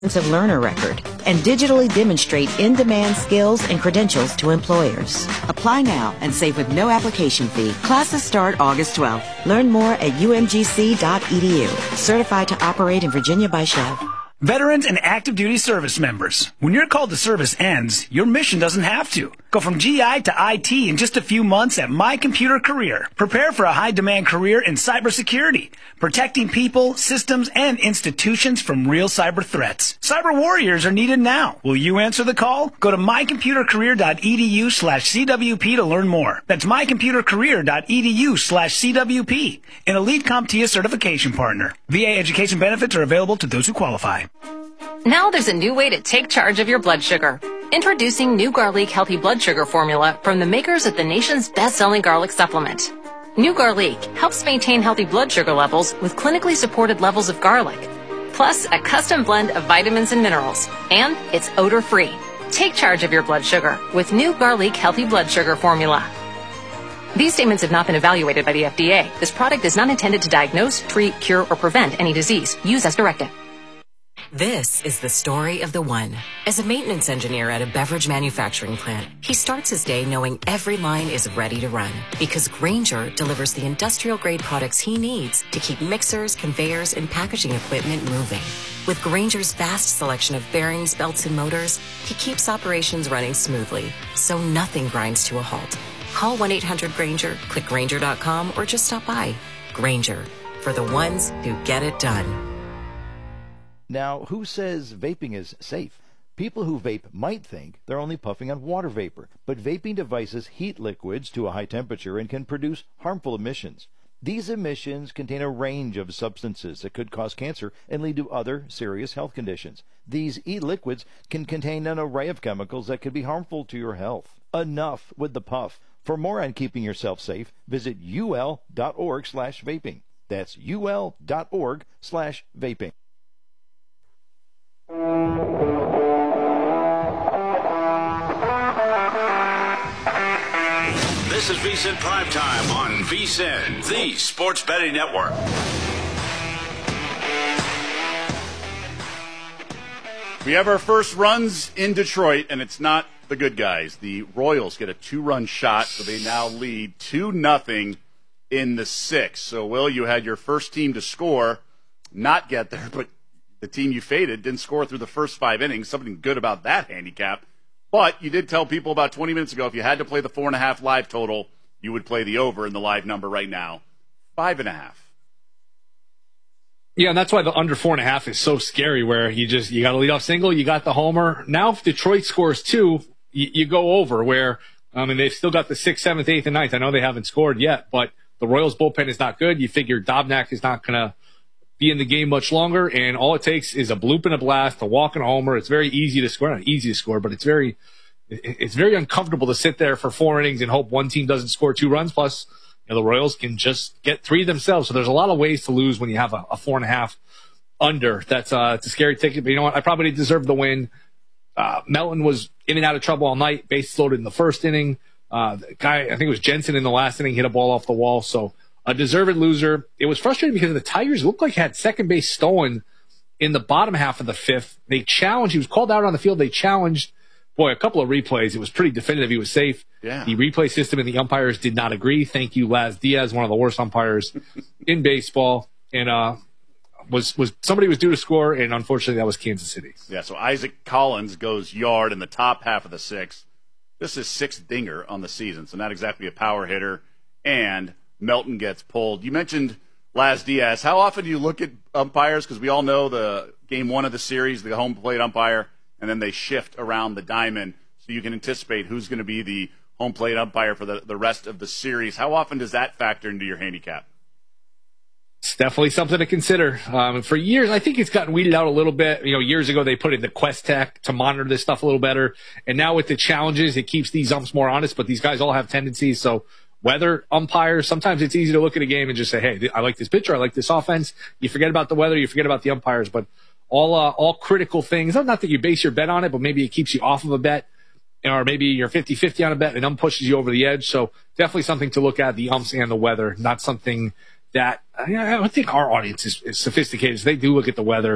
learner record and digitally demonstrate in-demand skills and credentials to employers. Apply now and save with no application fee. Classes start August 12th. Learn more at umgc.edu. Certified to operate in Virginia by Chev. Veterans and active duty service members, when your call to service ends, your mission doesn't have to. Go from GI to IT in just a few months at My Computer Career. Prepare for a high-demand career in cybersecurity, protecting people, systems, and institutions from real cyber threats. Cyber warriors are needed now. Will you answer the call? Go to mycomputercareer.edu/CWP to learn more. That's mycomputercareer.edu/CWP. An Elite CompTIA certification partner. VA education benefits are available to those who qualify. Now there's a new way to take charge of your blood sugar. Introducing New Garlic Healthy Blood Sugar Formula from the makers of the nation's best-selling garlic supplement. New Garlic helps maintain healthy blood sugar levels with clinically supported levels of garlic, plus a custom blend of vitamins and minerals, and it's odor-free. Take charge of your blood sugar with New Garlic Healthy Blood Sugar Formula. These statements have not been evaluated by the FDA. This product is not intended to diagnose, treat, cure, or prevent any disease. Use as directed. This is the story of the one. As a maintenance engineer at a beverage manufacturing plant, he starts his day knowing every line is ready to run because Grainger delivers the industrial-grade products he needs to keep mixers, conveyors, and packaging equipment moving. With Grainger's vast selection of bearings, belts, and motors, he keeps operations running smoothly, so nothing grinds to a halt. Call 1-800-GRAINGER, click Grainger.com, or just stop by. Grainger, for the ones who get it done. Now, who says vaping is safe? People who vape might think they're only puffing on water vapor, but vaping devices heat liquids to a high temperature and can produce harmful emissions. These emissions contain a range of substances that could cause cancer and lead to other serious health conditions. These e-liquids can contain an array of chemicals that could be harmful to your health. Enough with the puff. For more on keeping yourself safe, visit ul.org/vaping. That's ul.org/vaping. This is VSiN Primetime on VSiN, the Sports Betting Network. We have our first runs in Detroit, and it's not the good guys. The Royals get a 2-run shot, so they now lead 2-0 in the 6th. So, Will, you had your first team to score, not get there, but the team you faded didn't score through the first 5 innings. Something good about that handicap. But you did tell people about 20 minutes ago if you had to play the 4.5 live total, you would play the over in the live number right now, 5.5. Yeah, and that's why the under 4.5 is so scary, where you got a leadoff single, you got the homer. Now if Detroit scores 2, you go over, where, they've still got the 6th, 7th, 8th, and 9th. I know they haven't scored yet, but the Royals bullpen is not good. You figure Dobnak is not going to be in the game much longer, and all it takes is a bloop and a blast, a walk and a homer. It's very easy to score. Not easy to score, but it's very uncomfortable to sit there for 4 innings and hope one team doesn't score 2 runs. Plus, the Royals can just get 3 themselves. So there's a lot of ways to lose when you have a 4.5 under. That's it's a scary ticket, but you know what? I probably deserved the win. Melton was in and out of trouble all night. Bases loaded in the first inning. The guy, I think it was Jensen in the last inning, hit a ball off the wall. So a deserved loser. It was frustrating because the Tigers looked like had second base stolen in the bottom half of the 5th. They challenged. He was called out on the field. They challenged, a couple of replays. It was pretty definitive he was safe. Yeah. The replay system and the umpires did not agree. Thank you, Laz Diaz, one of the worst umpires in baseball. And somebody was due to score, and unfortunately that was Kansas City. Yeah, so Isaac Collins goes yard in the top half of the 6th. This is 6th dinger on the season, so not exactly a power hitter. And Melton gets pulled. You mentioned Laz Diaz. How often do you look at umpires? Because we all know the game 1 of the series, the home plate umpire, and then they shift around the diamond so you can anticipate who's going to be the home plate umpire for the rest of the series. How often does that factor into your handicap? It's definitely something to consider. For years, I think it's gotten weeded out a little bit. Years ago they put in the Quest Tech to monitor this stuff a little better. And now with the challenges, it keeps these umps more honest, but these guys all have tendencies. So weather umpires, sometimes it's easy to look at a game and just say, hey, I like this pitcher, I like this offense. You forget about the weather, you forget about the umpires, but all critical things, not that you base your bet on it, but maybe it keeps you off of a bet, or maybe you're 50-50 on a bet and an ump pushes you over the edge. So definitely something to look at, the umps and the weather, not something that I don't think our audience is sophisticated. So they do look at the weather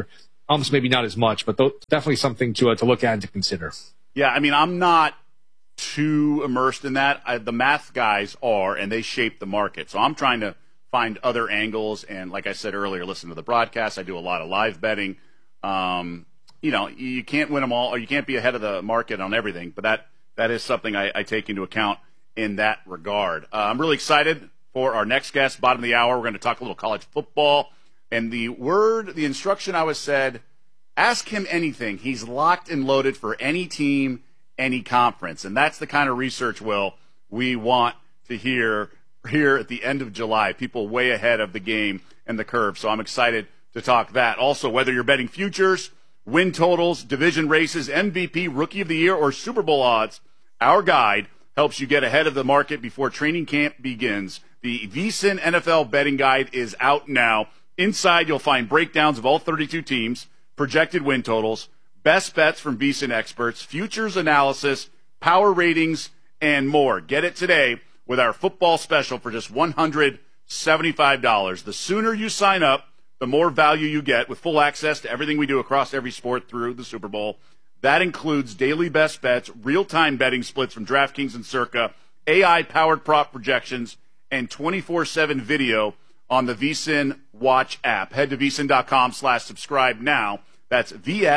Almost maybe not as much, but definitely something to look at and to consider. Yeah, I mean, I'm not too immersed in that. The math guys are, and they shape the market. So I'm trying to find other angles. And like I said earlier, listen to the broadcast. I do a lot of live betting. You can't win them all, or you can't be ahead of the market on everything. But that is something I take into account in that regard. I'm really excited for our next guest, bottom of the hour. We're going to talk a little college football. And the instruction I was said, ask him anything. He's locked and loaded for any team, any conference. And that's the kind of research, Will, we want to hear here at the end of July. People way ahead of the game and the curve. So I'm excited to talk that. Also, whether you're betting futures, win totals, division races, MVP, Rookie of the Year, or Super Bowl odds, our guide helps you get ahead of the market before training camp begins. The VSiN NFL Betting Guide is out now. Inside, you'll find breakdowns of all 32 teams, projected win totals, best bets from VSiN experts, futures analysis, power ratings, and more. Get it today with our football special for just $175. The sooner you sign up, the more value you get with full access to everything we do across every sport through the Super Bowl. That includes daily best bets, real-time betting splits from DraftKings and Circa, AI-powered prop projections, and 24/7 video on the VSiN Watch app. Head to vsin.com/subscribe now. That's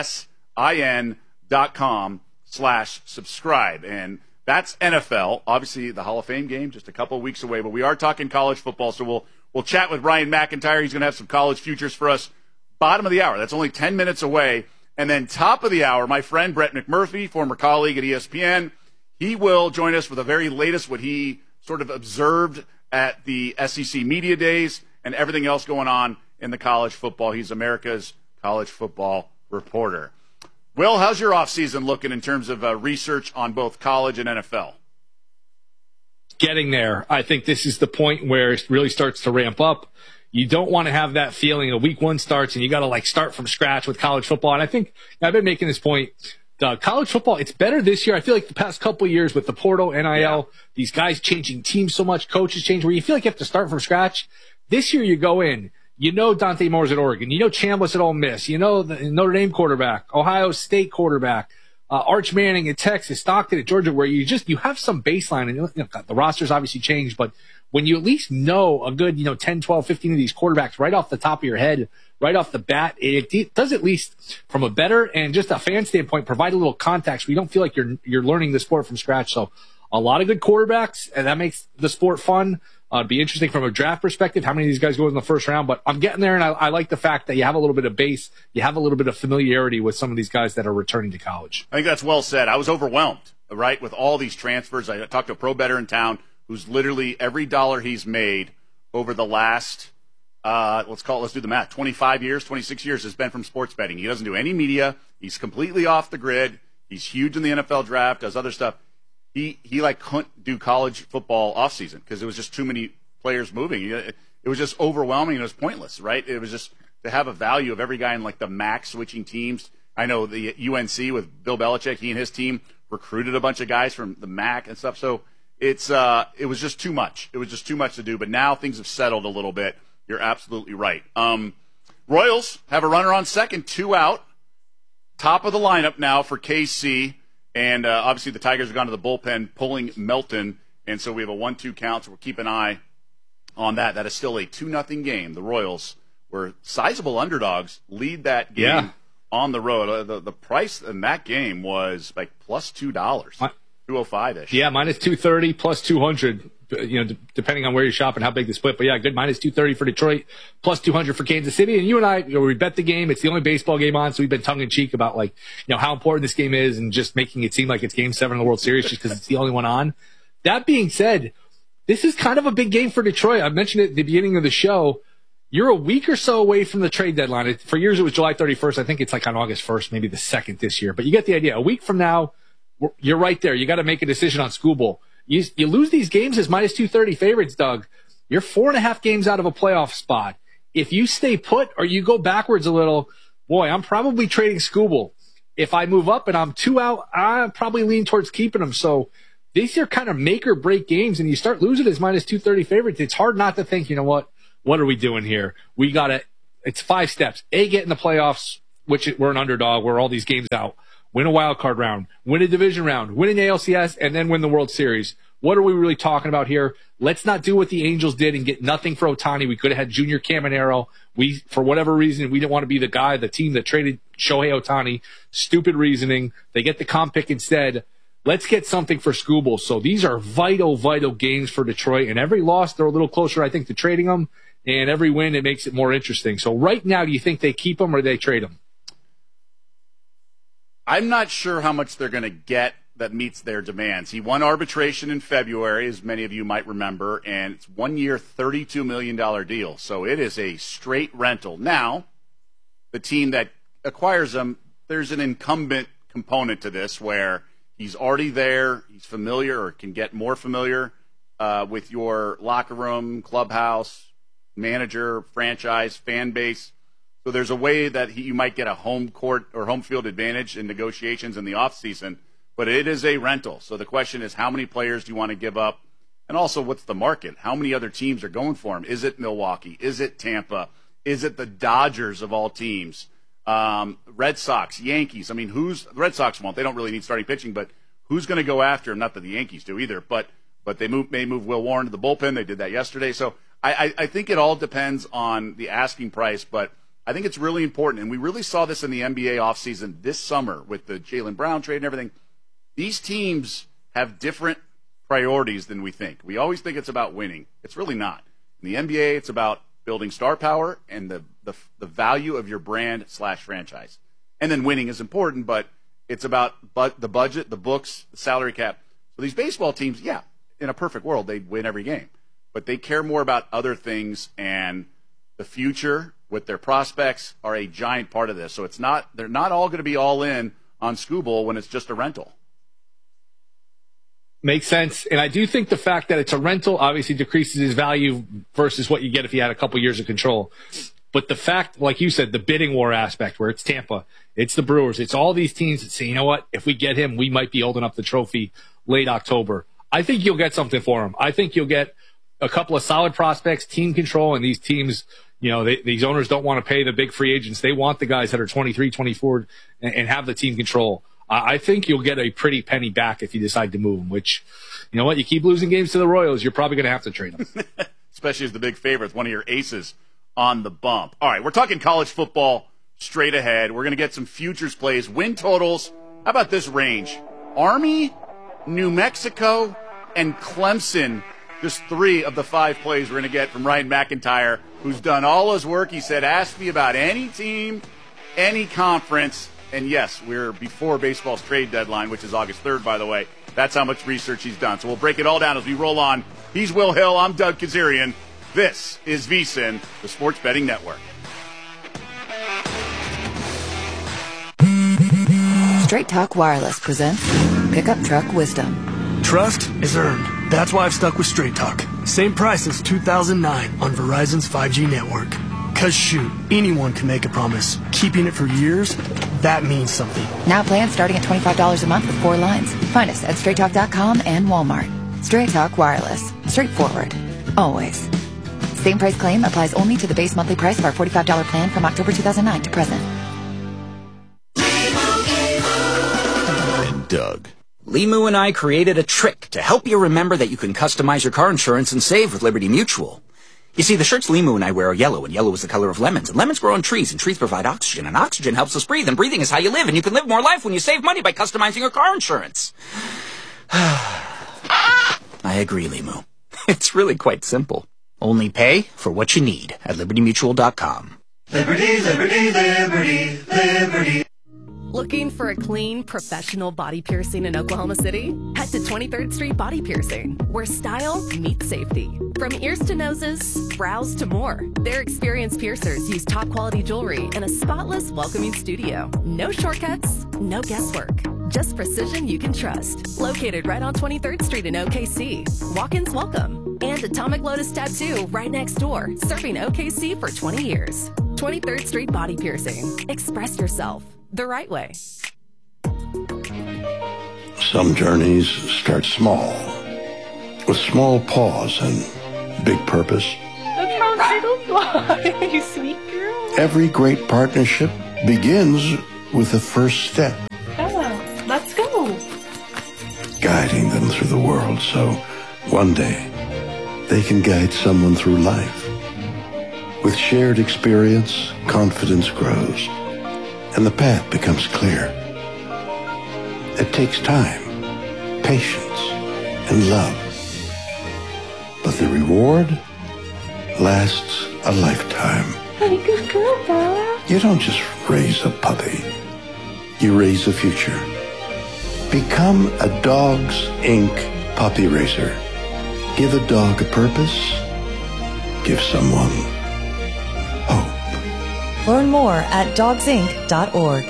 VSIN.com/subscribe. And that's NFL. Obviously, the Hall of Fame game just a couple of weeks away, but we are talking college football, so we'll chat with Ryan McIntyre. He's going to have some college futures for us. Bottom of the hour. That's only 10 minutes away. And then top of the hour, my friend Brett McMurphy, former colleague at ESPN, he will join us with the very latest, what he sort of observed at the SEC Media Days and everything else going on in the college football. He's America's college football reporter. Will, how's your offseason looking in terms of research on both college and NFL? Getting there. I think this is the point where it really starts to ramp up. You don't want to have that feeling of week one starts and you got to start from scratch with college football. And I think I've been making this point. College football, it's better this year. I feel like the past couple of years with the portal, NIL, these guys changing teams so much, coaches change, where you feel like you have to start from scratch. This year you go in, you know Dante Moore's at Oregon, you know Chambliss at Ole Miss, you know the Notre Dame quarterback, Ohio State quarterback, Arch Manning at Texas, Stockton at Georgia, where you have some baseline. And the roster's obviously changed, but when you at least know a good 10, 12, 15 of these quarterbacks right off the top of your head, right off the bat, it does, at least from a better and just a fan standpoint, provide a little context where you don't feel like you're learning the sport from scratch. So a lot of good quarterbacks, and that makes the sport fun. It'd be interesting from a draft perspective how many of these guys go in the first round, but I'm getting there, and I like the fact that you have a little bit of base, you have a little bit of familiarity with some of these guys that are returning to college. I think that's well said. I was overwhelmed, right, with all these transfers. I talked to a pro bettor in town who's literally every dollar he's made over the last, let's do the math, 25 years, 26 years has been from sports betting. He doesn't do any media. He's completely off the grid. He's huge in the NFL draft, does other stuff. He couldn't do college football offseason because it was just too many players moving. It was just overwhelming and it was pointless, right? It was just to have a value of every guy in the MAC switching teams. I know the UNC with Bill Belichick, he and his team recruited a bunch of guys from the MAC and stuff. So it was just too much. It was just too much to do. But now things have settled a little bit. You're absolutely right. Royals have a runner on second, 2 out. Top of the lineup now for KC. And obviously the Tigers have gone to the bullpen pulling Melton. And so we have a 1-2 count. So we'll keep an eye on that. That is still a 2-0 game. The Royals were sizable underdogs, lead that game on the road. The price in that game was plus $2. 205-ish. Yeah, minus 230, plus 200, depending on where you shop and how big the split. But yeah, good minus 230 for Detroit, plus 200 for Kansas City. And you and I, we bet the game. It's the only baseball game on, so we've been tongue-in-cheek about, how important this game is and just making it seem like it's Game 7 of the World Series just because it's the only one on. That being said, this is kind of a big game for Detroit. I mentioned it at the beginning of the show. You're a week or so away from the trade deadline. For years, it was July 31st. I think it's on August 1st, maybe the 2nd this year. But you get the idea. A week from now, you're right there. You got to make a decision on School Bowl. You lose these games as minus 230 favorites, Doug. You're 4.5 games out of a playoff spot. If you stay put or you go backwards a little, boy, I'm probably trading School Bowl. If I move up and I'm 2 out, I probably lean towards keeping them. So these are kind of make or break games, and you start losing as minus 230 favorites. It's hard not to think, what are we doing here? It's 5 steps. A, get in the playoffs. which we're an underdog, we're all these games out, win a wild card round, win a division round, win an ALCS, and then win the World Series. What are we really talking about here? Let's not do what the Angels did and get nothing for Ohtani. We could have had Junior Caminero. We, for whatever reason, we didn't want to be the team that traded Shohei Ohtani. Stupid reasoning. They get the comp pick instead. Let's get something for Skubal. So these are vital, vital games for Detroit. And every loss, they're a little closer, I think, to trading them. And every win, it makes it more interesting. So right now, do you think they keep him or they trade him? I'm not sure how much they're going to get that meets their demands. He won arbitration in February, as many of you might remember, and it's 1 year, $32 million deal. So it is a straight rental. Now, the team that acquires him, there's an incumbent component to this where he's already there, he's familiar or can get more familiar with your locker room, clubhouse, manager, franchise, fan base. So there's a way that you might get a home court or home field advantage in negotiations in the offseason, but it is a rental. So the question is, how many players do you want to give up? And also, what's the market? How many other teams are going for him? Is it Milwaukee? Is it Tampa? Is it the Dodgers of all teams? Red Sox, Yankees. I mean, the Red Sox won't. They don't really need starting pitching, but who's going to go after him? Not that the Yankees do either, but they may move Will Warren to the bullpen. They did that yesterday. So I think it all depends on the asking price, but I think it's really important, and we really saw this in the NBA offseason this summer with the Jaylen Brown trade and everything. These teams have different priorities than we think. We always think it's about winning. It's really not. In the NBA, it's about building star power and the value of your brand/franchise. And then winning is important, but it's about the budget, the books, the salary cap. So these baseball teams, yeah, in a perfect world, they'd win every game. But they care more about other things, and the future with their prospects are a giant part of this. So they're not all going to be all in on Skubal when it's just a rental. Makes sense. And I do think the fact that it's a rental obviously decreases his value versus what you get if he had a couple years of control. But the fact, like you said, the bidding war aspect where it's Tampa, it's the Brewers, it's all these teams that say, you know what, if we get him, we might be holding up the trophy late October. I think you'll get something for him. I think you'll get a couple of solid prospects, team control, and these teams, you know, these owners don't want to pay the big free agents. They want the guys that are 23, 24 and have the team control. I think you'll get a pretty penny back if you decide to move him, which, you know what, you keep losing games to the Royals, you're probably going to have to trade him. Especially as the big favorite, one of your aces on the bump. All right, we're talking college football straight ahead. We're going to get some futures plays, win totals. How about this range? Army, New Mexico, and Clemson. Just 3 of the 5 plays we're going to get from Ryan McIntyre, who's done all his work. He said, ask me about any team, any conference. And yes, we're before baseball's trade deadline, which is August 3rd, by the way. That's how much research he's done. So we'll break it all down as we roll on. He's Will Hill. I'm Doug Kazarian. This is VSiN, the Sports Betting Network. Straight Talk Wireless presents Pickup Truck Wisdom. Trust is earned. That's why I've stuck with Straight Talk. Same price as 2009 on Verizon's 5G network. Cause shoot, anyone can make a promise. Keeping it for years, that means something. Now plans starting at $25 a month with 4 lines. Find us at straighttalk.com and Walmart. Straight Talk Wireless. Straightforward. Always. Same price claim applies only to the base monthly price of our $45 plan from October 2009 to present. And Doug. Limu and I created a trick to help you remember that you can customize your car insurance and save with Liberty Mutual. You see, the shirts Limu and I wear are yellow, and yellow is the color of lemons. And lemons grow on trees, and trees provide oxygen, and oxygen helps us breathe, and breathing is how you live, and you can live more life when you save money by customizing your car insurance. I agree, Limu. It's really quite simple. Only pay for what you need at LibertyMutual.com. Liberty, liberty, liberty, liberty. Looking for a clean, professional body piercing in Oklahoma City? Head to 23rd Street Body Piercing, where style meets safety. From ears to noses, brows to more, their experienced piercers use top-quality jewelry in a spotless, welcoming studio. No shortcuts, no guesswork. Just precision you can trust. Located right on 23rd Street in OKC. Walk-ins welcome. And Atomic Lotus Tattoo right next door, serving OKC for 20 years. 23rd Street Body Piercing. Express yourself the right way. Some journeys start small, with small pause and big purpose. That's how turtles fly, you sweet girl. Every great partnership begins with the first step. Oh, let's go. Guiding them through the world so one day they can guide someone through life. With shared experience, confidence grows, and the path becomes clear. It takes time, patience, and love. But the reward lasts a lifetime. Hey, good girl, Bella. You don't just raise a puppy. You raise a future. Become a Dogs Inc. puppy raiser. Give a dog a purpose. Give someone hope. Learn more at dogsinc.org.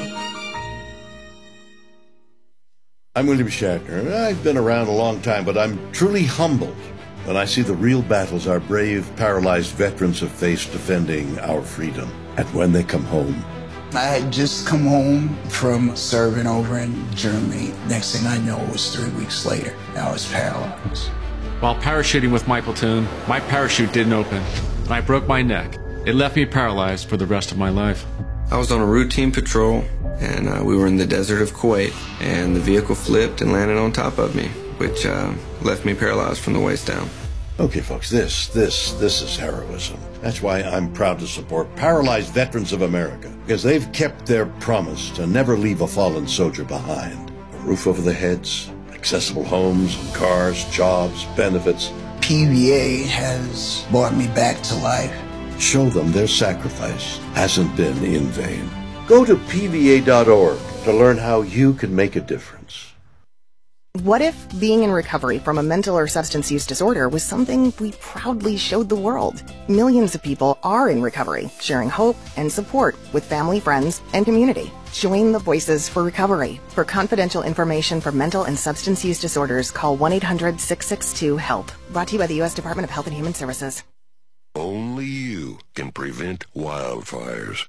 I'm William Shatner. I've been around a long time, but I'm truly humbled when I see the real battles our brave, paralyzed veterans have faced defending our freedom. And when they come home, I had just come home from serving over in Germany. Next thing I know, it was 3 weeks later. I was paralyzed. While parachuting with my platoon, my parachute didn't open, and I broke my neck. It left me paralyzed for the rest of my life. I was on a routine patrol, and we were in the desert of Kuwait, and the vehicle flipped and landed on top of me, which left me paralyzed from the waist down. okay, folks, this is heroism. That's why I'm proud to support Paralyzed Veterans of America, because they've kept their promise to never leave a fallen soldier behind. A roof over their heads, accessible homes and cars, jobs, benefits. PVA has brought me back to life. Show them their sacrifice hasn't been in vain. Go to PVA.org to learn how you can make a difference. What if being in recovery from a mental or substance use disorder was something we proudly showed the world? Millions of people are in recovery, sharing hope and support with family, friends, and community. Join the Voices for Recovery. For confidential information for mental and substance use disorders, call 1-800-662-HELP. Brought to you by the U.S. Department of Health and Human Services. Only you can prevent wildfires.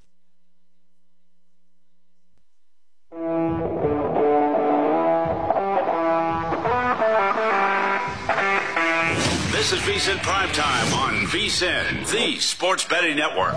This is VSiN Primetime on VSiN, the Sports Betting Network.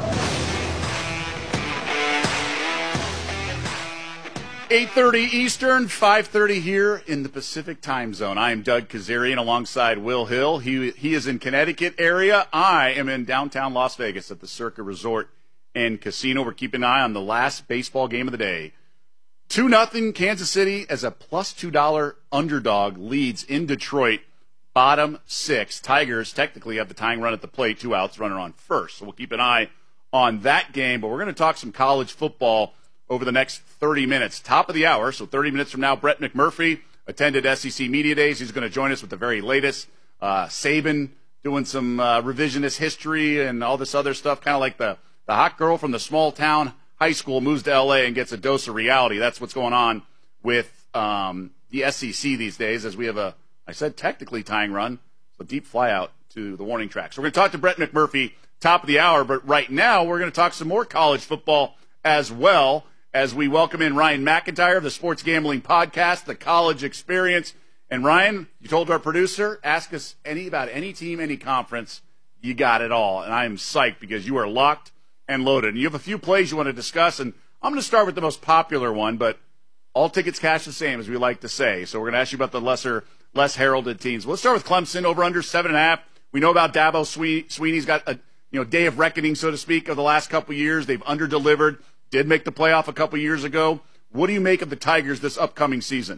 8:30 Eastern, 5:30 here in the Pacific Time Zone. I am Doug Kazarian alongside Will Hill. He is in Connecticut area. I am in downtown Las Vegas at the Circa Resort and Casino. We're keeping an eye on the last baseball game of the day. 2-0 Kansas City as a plus $2 underdog leads in Detroit. Bottom six. Tigers technically have the tying run at the plate, 2 outs, runner on first. So we'll keep an eye on that game. But we're going to talk some college football over the next 30 minutes. Top of the hour, so 30 minutes from now, Brett McMurphy attended SEC Media Days. He's going to join us with the very latest. Saban doing some revisionist history and all this other stuff, kind of like the hot girl from the small town high school moves to L.A. and gets a dose of reality. That's what's going on with the SEC these days, as we have I said technically tying run, a deep fly out to the warning track. So we're going to talk to Brett McMurphy top of the hour, but right now we're going to talk some more college football as well, as we welcome in Ryan McIntyre of the Sports Gambling Podcast, The College Experience. And Ryan, you told our producer, ask us about any team, any conference. You got it all. And I am psyched because you are locked and loaded. And you have a few plays you want to discuss, and I'm going to start with the most popular one, but all tickets cash the same, as we like to say. So we're going to ask you about the less heralded teams. Let's start with Clemson, over under 7.5. We know about Dabo Swinney's got a day of reckoning, so to speak, of the last couple of years. They've underdelivered, did make the playoff a couple of years ago. What do you make of the Tigers this upcoming season?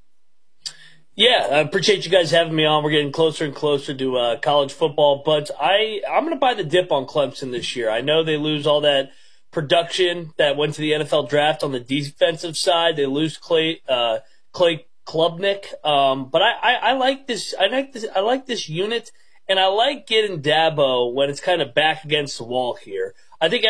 Yeah, I appreciate you guys having me on. We're getting closer and closer to college football, but I'm going to buy the dip on Clemson this year. I know they lose all that production that went to the NFL draft on the defensive side. They lose Clay Klubnik, but I like this. I like this unit, and I like getting Dabo when it's kind of back against the wall here. I think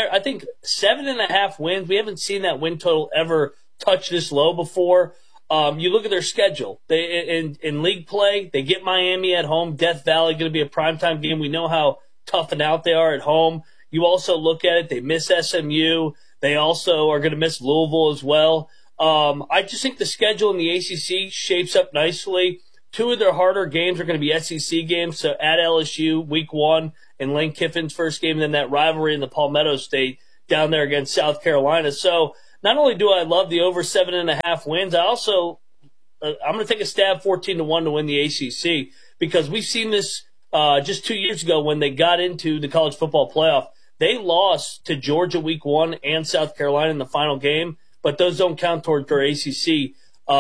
7.5 wins. We haven't seen that win total ever touch this low before. You look at their schedule. They in league play, they get Miami at home. Death Valley going to be a primetime game. We know how tough and out they are at home. You also look at it. They miss SMU. They also are going to miss Louisville as well. I just think the schedule in the ACC shapes up nicely. 2 of their harder games are going to be SEC games. So at LSU, week 1, and Lane Kiffin's first game, and then that rivalry in the Palmetto State down there against South Carolina. So not only do I love the over 7.5 wins, I also I'm going to take a stab 14-1 to win the ACC, because we've seen this just 2 years ago when they got into the college football playoff. They lost to Georgia week 1 and South Carolina in the final game, but those don't count towards their ACC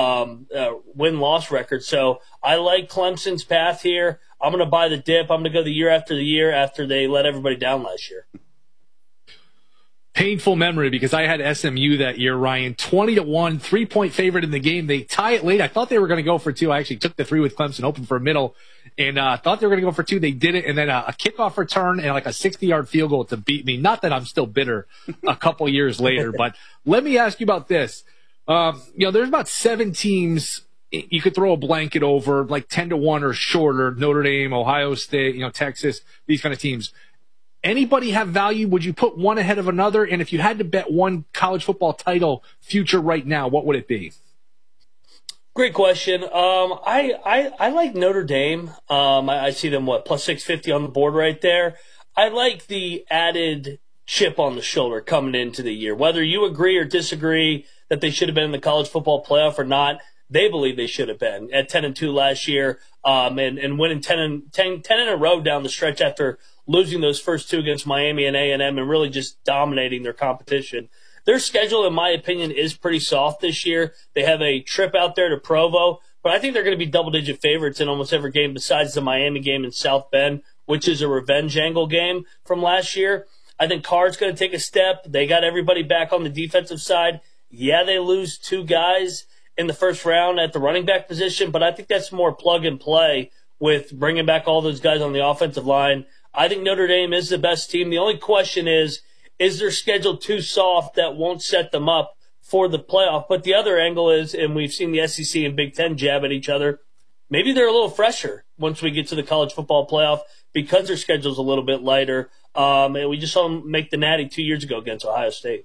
win-loss record. So I like Clemson's path here. I'm going to buy the dip. I'm going to go the year after they let everybody down last year. Painful memory, because I had SMU that year, Ryan. 20-1, 3-point favorite in the game. They tie it late. I thought they were going to go for 2. I actually took the 3 with Clemson, open for a middle, and thought they were going to go for 2. They did it, and then a kickoff return and like a 60-yard field goal to beat me. Not that I'm still bitter a couple years later, but let me ask you about this. There's about 7 teams you could throw a blanket over, like 10-1 or shorter. Notre Dame, Ohio State, Texas, these kind of teams. Anybody have value? Would you put one ahead of another? And if you had to bet one college football title future right now, what would it be? Great question. I like Notre Dame. I see them, plus 650 on the board right there. I like the added chip on the shoulder coming into the year. Whether you agree or disagree that they should have been in the college football playoff or not, they believe they should have been at 10-2 last year, and winning 10 in a row down the stretch after losing those first 2 against Miami and A&M and really just dominating their competition. Their schedule, in my opinion, is pretty soft this year. They have a trip out there to Provo, but I think they're going to be double-digit favorites in almost every game besides the Miami game in South Bend, which is a revenge angle game from last year. I think Carr's going to take a step. They got everybody back on the defensive side. Yeah, they lose 2 guys in the first round at the running back position, but I think that's more plug and play with bringing back all those guys on the offensive line. I think Notre Dame is the best team. The only question is their schedule too soft that won't set them up for the playoff? But the other angle is, and we've seen the SEC and Big Ten jab at each other, maybe they're a little fresher once we get to the college football playoff because their schedule's a little bit lighter. And we just saw them make the Natty 2 years ago against Ohio State.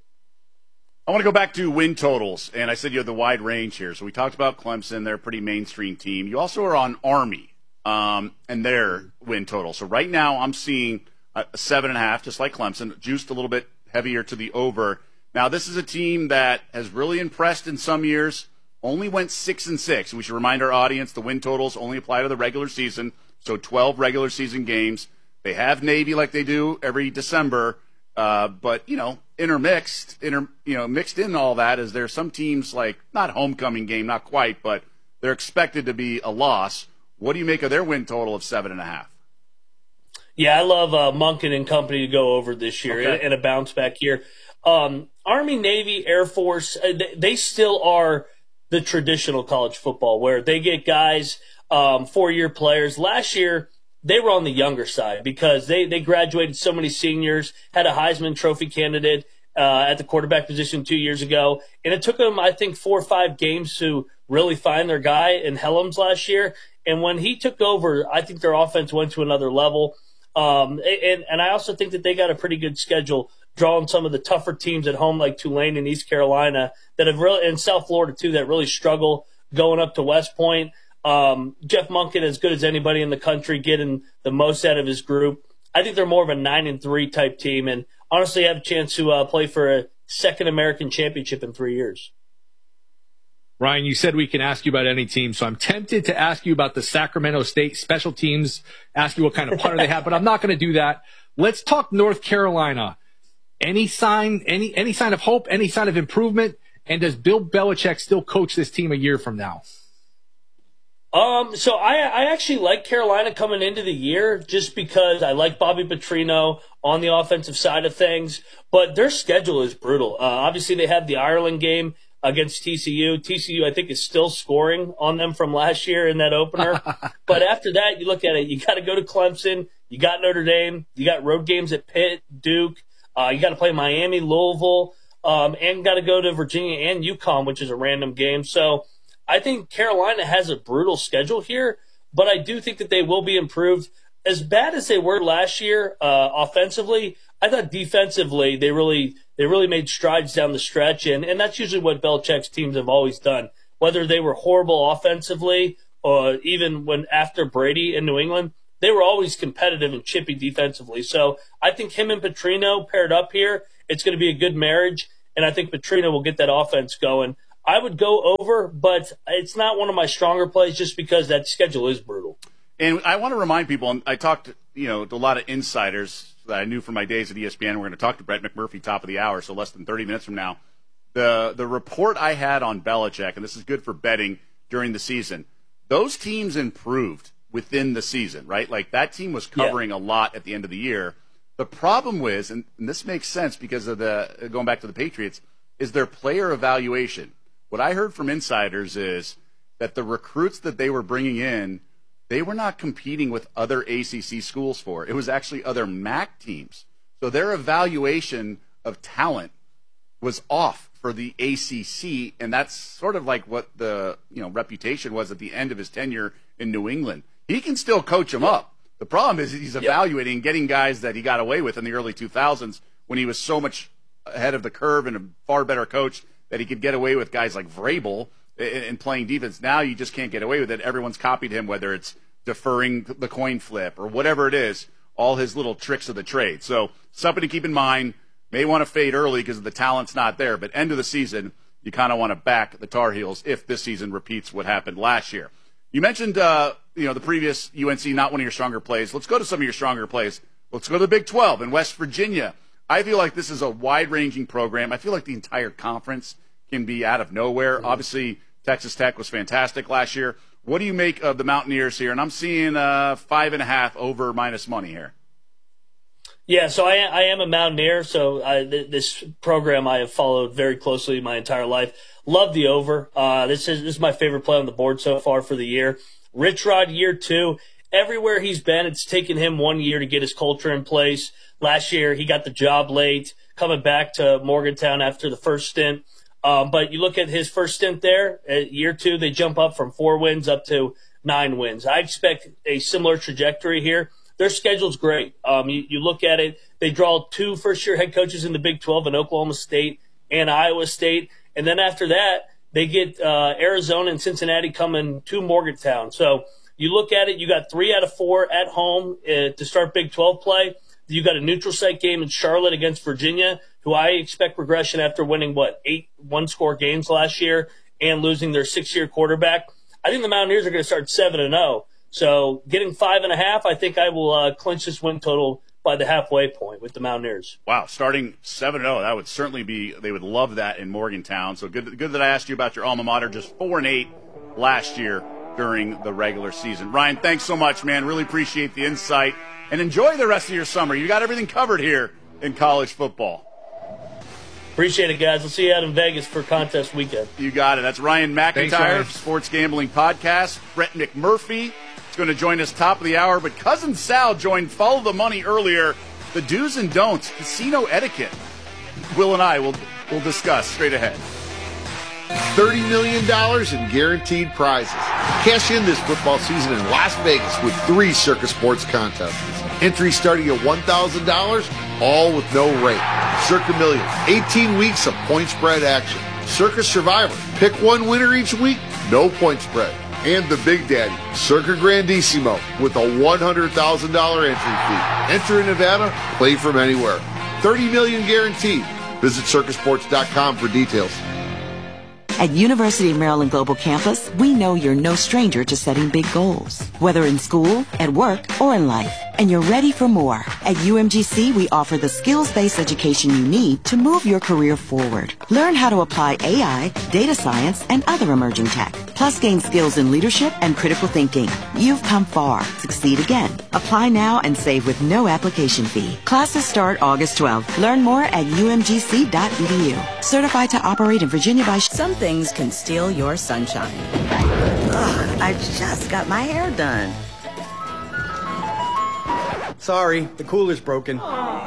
I want to go back to win totals, and I said you had the wide range here. So we talked about Clemson. They're a pretty mainstream team. You also are on Army and their win total. So right now I'm seeing a 7.5, just like Clemson, juiced a little bit heavier to the over. Now, this is a team that has really impressed in some years, only went 6-6. We should remind our audience the win totals only apply to the regular season, so 12 regular season games. They have Navy like they do every December, but, intermixed, mixed in all that is there some teams like, not homecoming game, not quite, but they're expected to be a loss. What do you make of their win total of 7.5? Yeah, I love Monken and company to go over this year and a bounce back year. Army, Navy, Air Force, they still are the traditional college football where they get guys, 4-year players. Last year, they were on the younger side because they graduated so many seniors, had a Heisman Trophy candidate at the quarterback position 2 years ago. And it took them, I think, 4 or 5 games to really find their guy in Helms last year. And when he took over, I think their offense went to another level. And I also think that they got a pretty good schedule, drawing some of the tougher teams at home like Tulane and East Carolina that have really, and South Florida too, that really struggle going up to West Point. Jeff Monken, as good as anybody in the country, getting the most out of his group. I think they're more of a 9-3 type team, and honestly have a chance to play for a second American championship in 3 years. Ryan, you said we can ask you about any team, so I'm tempted to ask you about the Sacramento State special teams, ask you what kind of punter they have, but I'm not going to do that. Let's talk North Carolina. Any sign of hope, any sign of improvement, and does Bill Belichick still coach this team a year from now? So I actually like Carolina coming into the year just because I like Bobby Petrino on the offensive side of things, but their schedule is brutal. Obviously, they have the Ireland game against TCU. TCU, I think, is still scoring on them from last year in that opener. But after that, you look at it, you got to go to Clemson, you got Notre Dame, you got road games at Pitt, Duke, you got to play Miami, Louisville, and got to go to Virginia and UConn, which is a random game. So I think Carolina has a brutal schedule here, but I do think that they will be improved. As bad as they were last year offensively, I thought defensively they really made strides down the stretch, and that's usually what Belichick's teams have always done. Whether they were horrible offensively or even when after Brady in New England, they were always competitive and chippy defensively. So I think him and Petrino paired up here, it's going to be a good marriage, and I think Petrino will get that offense going. I would go over, but it's not one of my stronger plays just because that schedule is brutal. And I want to remind people, and I talked to a lot of insiders that I knew from my days at ESPN. We're going to talk to Brett McMurphy top of the hour, so less than 30 minutes from now. The report I had on Belichick, and this is good for betting during the season, those teams improved within the season, right? Like that team was covering a lot at the end of the year. The problem was, and this makes sense because of going back to the Patriots, is their player evaluation. What I heard from insiders is that the recruits that they were bringing in, they were not competing with other ACC schools for. It was actually other MAC teams. So their evaluation of talent was off for the ACC, and that's sort of like what the reputation was at the end of his tenure in New England. He can still coach them up. The problem is he's evaluating, getting guys that he got away with in the early 2000s when he was so much ahead of the curve and a far better coach that he could get away with guys like Vrabel in playing defense. Now you just can't get away with it. Everyone's copied him, whether it's deferring the coin flip or whatever it is, all his little tricks of the trade. So something to keep in mind. May want to fade early because the talent's not there, but end of the season, you kind of want to back the Tar Heels if this season repeats what happened last year. You mentioned the previous UNC, not one of your stronger plays. Let's go to some of your stronger plays. Let's go to the Big 12 in West Virginia. I feel like this is a wide-ranging program. I feel like the entire conference can be out of nowhere. Obviously, Texas Tech was fantastic last year. What do you make of the Mountaineers here? And I'm seeing 5.5 over minus money here. Yeah, so I am a Mountaineer, so this program I have followed very closely my entire life. Love the over. This is my favorite play on the board so far for the year. Rich Rod year 2. Everywhere he's been, it's taken him 1 year to get his culture in place. Last year, he got the job late, coming back to Morgantown after the first stint. But you look at his first stint there, at year 2, they jump up from 4 wins up to 9 wins. I expect a similar trajectory here. Their schedule's great. You look at it, they draw 2 first-year head coaches in the Big 12 in Oklahoma State and Iowa State. And then after that, they get Arizona and Cincinnati coming to Morgantown. So you look at it, you got 3 out of 4 at home to start Big 12 play. You got a neutral site game in Charlotte against Virginia, who I expect regression after winning, 8 one-score games last year and losing their 6-year quarterback. I think the Mountaineers are going to start 7-0. So getting 5.5, I think I will clinch this win total by the halfway point with the Mountaineers. Wow, starting 7-0, that would certainly be, they would love that in Morgantown. So good that I asked you about your alma mater, just 4-8 last year during the regular season. Ryan, thanks so much, man. Really appreciate the insight. And enjoy the rest of your summer. You got everything covered here in college football. Appreciate it, guys. We'll see you out in Vegas for contest weekend. You got it. That's Ryan McIntyre, Thanks, Ryan. Sports Gambling Podcast. Brett McMurphy is going to join us top of the hour, but Cousin Sal joined Follow the Money earlier. The do's and don'ts, casino etiquette. Will and I will discuss straight ahead. $30 million in guaranteed prizes. Cash in this football season in Las Vegas with 3 Circus Sports contests. Entry starting at $1,000, all with no rate. Circa Millions, 18 weeks of point spread action. Circus Survivor, pick one winner each week, no point spread. And the Big Daddy, Circa Grandissimo, with a $100,000 entry fee. Enter in Nevada, play from anywhere. $30 million guaranteed. Visit circusports.com for details. At University of Maryland Global Campus, we know you're no stranger to setting big goals, whether in school, at work, or in life. And you're ready for more. At UMGC, we offer the skills-based education you need to move your career forward. Learn how to apply AI, data science, and other emerging tech. Plus gain skills in leadership and critical thinking. You've come far. Succeed again. Apply now and save with no application fee. Classes start August 12th. Learn more at umgc.edu. Certified to operate in Virginia by... Some things can steal your sunshine. Ugh, I just got my hair done. Sorry, the cooler's broken.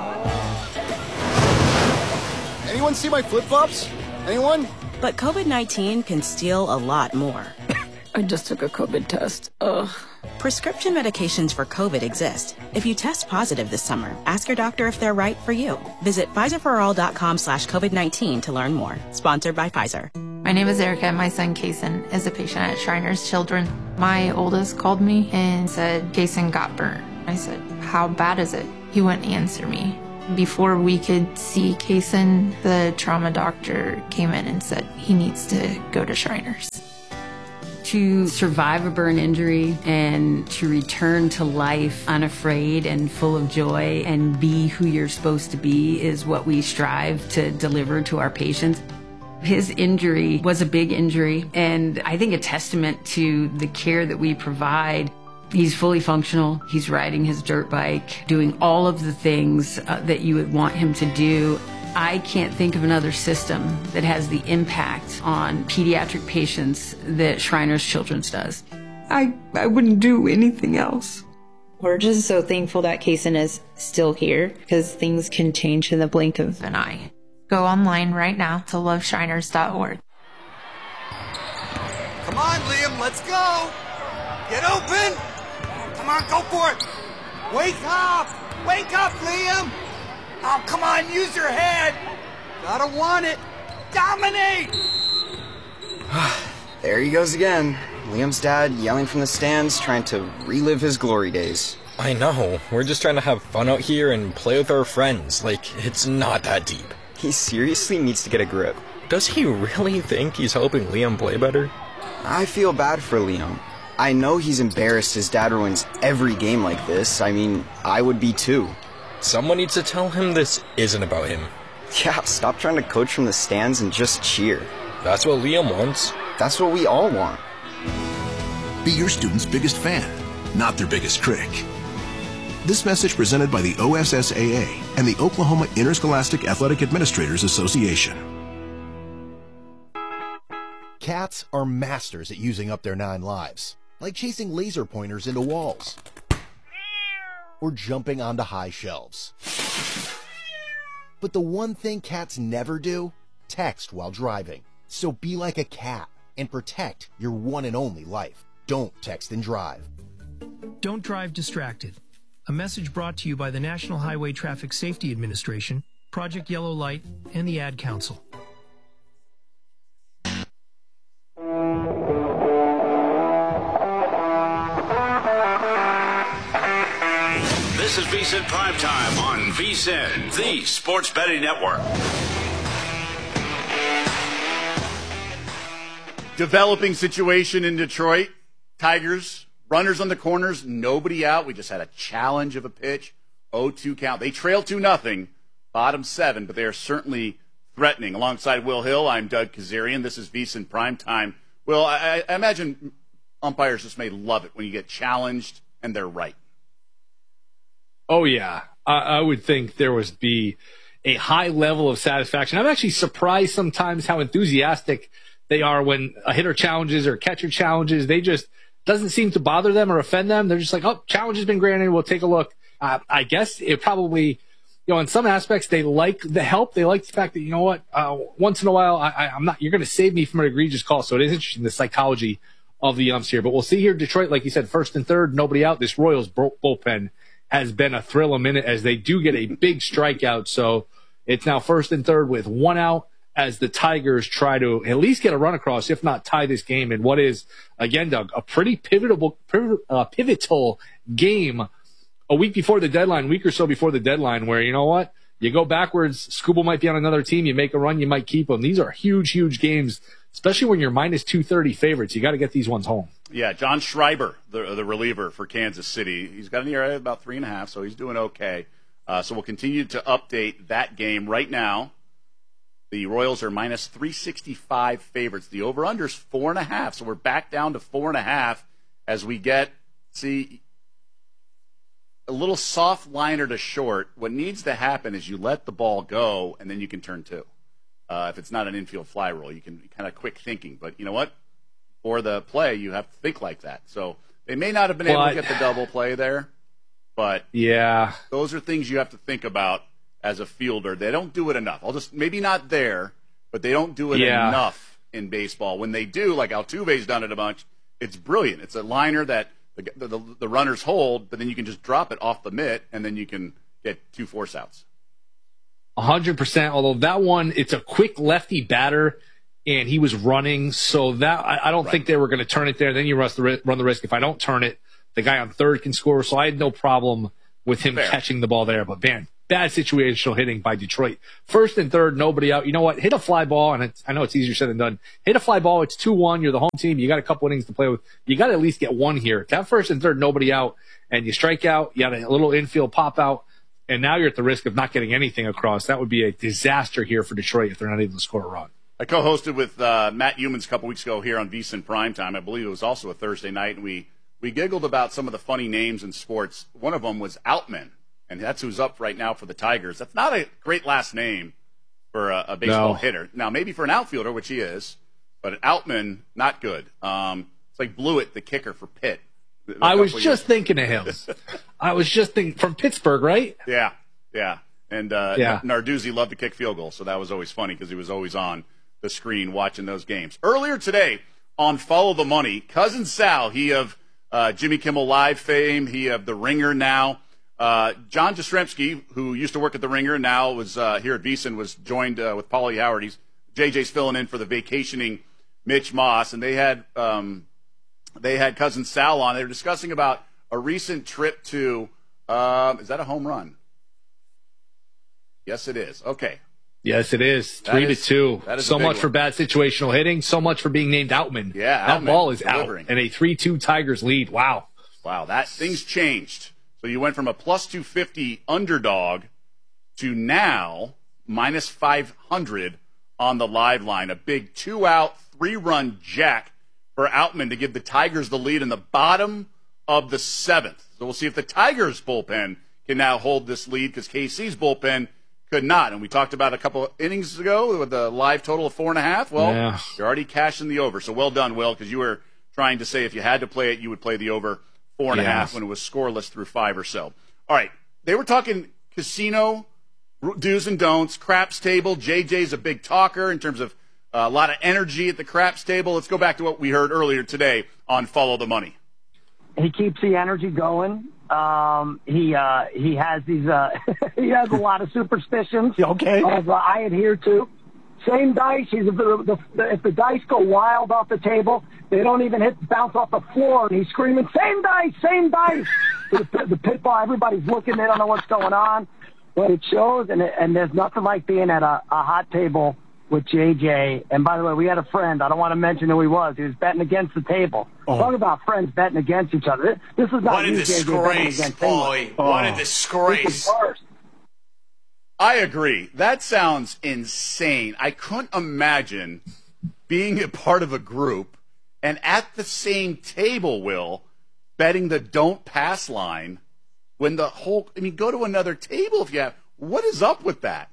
Anyone see my flip-flops? Anyone? But COVID-19 can steal a lot more. I just took a COVID test. Ugh. Prescription medications for COVID exist. If you test positive this summer, ask your doctor if they're right for you. Visit PfizerForAll.com/COVID-19 to learn more. Sponsored by Pfizer. My name is Erica. My son, Kason, is a patient at Shriners Children. My oldest called me and said Kason got burnt. I said, how bad is it? He wouldn't answer me. Before we could see Kaysen, the trauma doctor came in and said he needs to go to Shriners. To survive a burn injury and to return to life unafraid and full of joy and be who you're supposed to be is what we strive to deliver to our patients. His injury was a big injury, and I think a testament to the care that we provide. He's fully functional. He's riding his dirt bike, doing all of the things that you would want him to do. I can't think of another system that has the impact on pediatric patients that Shriners Children's does. I wouldn't do anything else. We're just so thankful that Kaysen is still here because things can change in the blink of an eye. Go online right now to loveshriners.org. Come on, Liam, let's go. Get open. Come on, go for it. Wake up. Wake up, Liam. Oh, come on, use your head. Gotta want it. Dominate. There he goes again. Liam's dad yelling from the stands, trying to relive his glory days. I know. We're just trying to have fun out here and play with our friends. Like, it's not that deep. He seriously needs to get a grip. Does he really think he's helping Liam play better? I feel bad for Liam. I know he's embarrassed his dad ruins every game like this. I mean, I would be too. Someone needs to tell him this isn't about him. Yeah, stop trying to coach from the stands and just cheer. That's what Liam wants. That's what we all want. Be your student's biggest fan, not their biggest critic. This message presented by the OSSAA and the Oklahoma Interscholastic Athletic Administrators Association. Cats are masters at using up their 9 lives, like chasing laser pointers into walls or jumping onto high shelves. But the one thing cats never do, text while driving. So be like a cat and protect your one and only life. Don't text and drive. Don't drive distracted. A message brought to you by the National Highway Traffic Safety Administration, Project Yellow Light, and the Ad Council. This is VSiN Primetime on VSiN, the Sports Betting Network. Developing situation in Detroit. Tigers, runners on the corners, nobody out. We just had a challenge of a pitch. 0-2 count. They trail 2-0, bottom 7, but they are certainly threatening. Alongside Will Hill, I'm Doug Kazarian. This is VSiN Primetime. Will, I imagine umpires just may love it when you get challenged and they're right. Oh, yeah. I would think there would be a high level of satisfaction. I'm actually surprised sometimes how enthusiastic they are when a hitter challenges or catcher challenges. They just doesn't seem to bother them or offend them. They're just like, oh, challenge has been granted. We'll take a look. I guess it probably, in some aspects, they like the help. They like the fact that, you know what, once in a while, I'm not, you're going to save me from an egregious call. So it is interesting, the psychology of the umps here. But we'll see here, Detroit, like you said, first and third, nobody out. This Royals bullpen has been a thrill a minute as they do get a big strikeout. So it's now first and third with 1 out as the Tigers try to at least get a run across, if not tie this game in what is, again, Doug, a pretty pivotal game a week before the deadline, week or so before the deadline, where, you know what, you go backwards, Skubal might be on another team, you make a run, you might keep them. These are huge, huge games, especially when you're minus 230 favorites. You got to get these ones home. Yeah, John Schreiber, the reliever for Kansas City, he's got an ERA of about 3.5, so he's doing okay. So we'll continue to update that game right now. The Royals are minus 365 favorites. The over-under is 4.5, so we're back down to 4.5 as we get, a little soft liner to short. What needs to happen is you let the ball go, and then you can turn 2. If it's not an infield fly rule, you can kind of quick thinking. But you know what? For the play, you have to think like that. So they may not have been able to get the double play there, but yeah, those are things you have to think about as a fielder. They don't do it enough. Maybe not there, but they don't do it enough in baseball. When they do, like Altuve's done it a bunch, it's brilliant. It's a liner that the runners hold, but then you can just drop it off the mitt, and then you can get 2 force outs. 100%. Although that one, it's a quick lefty batter, and he was running, so that I don't think they were going to turn it there. Then you run the risk. If I don't turn it, the guy on third can score. So I had no problem with him catching the ball there. But man, bad situational hitting by Detroit. First and third, nobody out. You know what? Hit a fly ball, and I know it's easier said than done. Hit a fly ball. It's 2-1. You're the home team. You got a couple innings to play with. You got to at least get one here. To have first and third, nobody out, and you strike out. You got a little infield pop out, and now you're at the risk of not getting anything across. That would be a disaster here for Detroit if they're not able to score a run. I co-hosted with Matt Humans a couple weeks ago here on VSiN Primetime. I believe it was also a Thursday night, and we giggled about some of the funny names in sports. One of them was Outman, and that's who's up right now for the Tigers. That's not a great last name for a baseball hitter. Now, maybe for an outfielder, which he is, but Outman, not good. It's like Blewett, the kicker for Pitt. I was just thinking of him. I was just thinking from Pittsburgh, right? Yeah. And Narduzzi loved to kick field goals, so that was always funny because he was always on the screen watching those games. Earlier today on Follow the Money, Cousin Sal, he of Jimmy Kimmel Live fame, he of The Ringer now. John Jastrzemski, who used to work at The Ringer, now was here at VSiN, was joined with Paulie Howard. JJ's filling in for the vacationing Mitch Moss, and they had Cousin Sal on. They were discussing about a recent trip to is that a home run? Yes, it is. Okay. Yes, it is. 3-2. So much for bad situational hitting. So much for being named Outman. Yeah, that Outman ball is delivering. out. And a 3-2 Tigers lead. Wow. That things changed. So you went from a plus 250 underdog to now minus 500 on the live line. A big 2-out, 3-run jack for Outman to give the Tigers the lead in the bottom of the 7th. So we'll see if the Tigers bullpen can now hold this lead because KC's bullpen could not. And we talked about a couple of innings ago with the live total of 4.5. Well, You're already cashing the over. So well done, Will, because you were trying to say if you had to play it, you would play the over 4.5 when it was scoreless through 5 or so. All right. They were talking casino do's and don'ts, craps table. JJ's a big talker in terms of a lot of energy at the craps table. Let's go back to what we heard earlier today on Follow the Money. He keeps the energy going. He has these, he has a lot of superstitions. Okay. I adhere to. Same dice. If the dice go wild off the table, they don't even bounce off the floor, and he's screaming, "Same dice, same dice!" the pit ball, everybody's looking. They don't know what's going on, but it shows. And there's nothing like being at a hot table with JJ. And by the way, we had a friend. I don't want to mention who he was. He was betting against the table. Talk about friends betting against each other. This is not what a disgrace, boy. What a disgrace. This is worse. I agree. That sounds insane. I couldn't imagine being a part of a group and at the same table, Will, betting the don't pass line when the whole, go to another table if you have. What is up with that?